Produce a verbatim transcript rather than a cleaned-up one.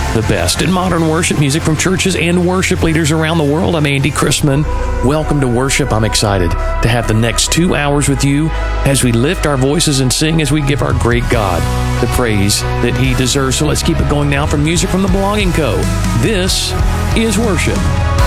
the best in modern worship music from churches and worship leaders around the world. I'm Andy Chrisman. Welcome to worship. I'm excited to have the next two hours with you as we lift our voices and sing as we give our great God the praise that He deserves. So let's keep it going now for music from the Belonging Co. This is worship.